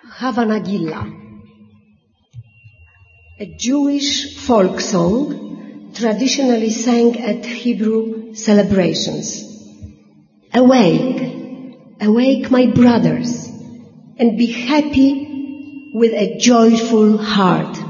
Havana Gilla, a Jewish folk song traditionally sang at Hebrew celebrations. Awake, awake my brothers, and be happy with a joyful heart.